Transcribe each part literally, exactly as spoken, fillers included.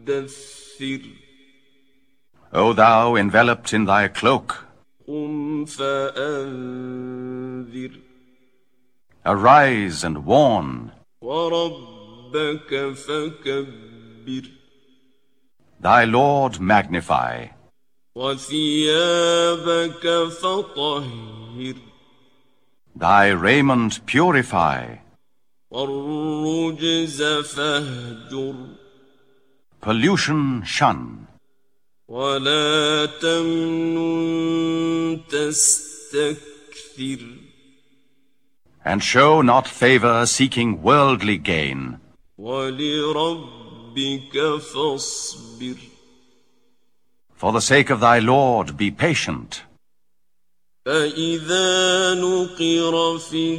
مدثر O thou enveloped in thy cloak, قم فأنذر arise and warn. وربك فكبر Thy Lord magnify. وثيابك فطهر Thy raiment purify. والرجز فاهجر Pollution shun. ولا تمنن تستكثر And show not favor seeking worldly gain. وَلِرَبِّكَ فَاصْبِرْ For the sake of thy Lord be patient. فَإِذَا نُقِرَ فِي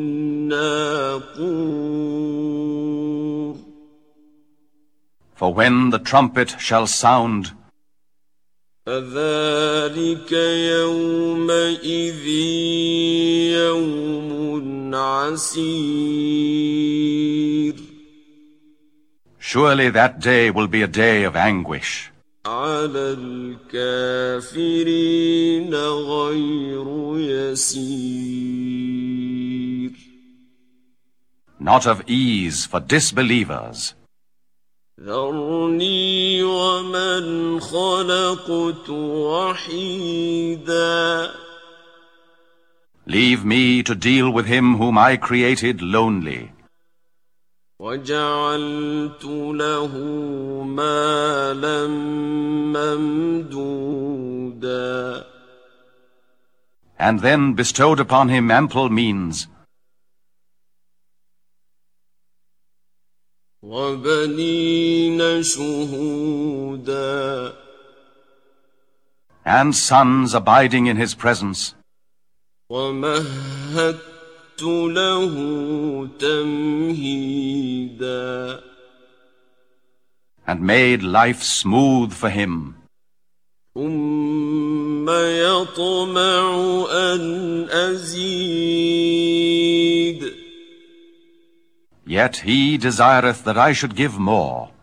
النَّاقُورِ For when the trumpet shall sound, فَذَلِكَ يَوْمَئِذٍ يَوْمٌ عَسِيرٌ surely that day will be a day of anguish. عَلَى الْكَافِرِينَ غَيْرُ يَسِيرٍ Not of ease for disbelievers. ذَرْنِي وَمَنْ خَلَقْتُ وَحِيدًا Leave me to deal with him whom I created lonely. وَجَعَلْتُ لَهُ مَالًا مَمْدُودًا And then bestowed upon him ample means. وَبَنِينَ شُهُودًا And sons abiding in his presence. وَمَهَّدتُّ لَهُ تَمْهِيدًا And made life smooth for him. ثُمَّ يَطْمَعُ أَنْ أَزِيدَ Yet he desireth that I should give more.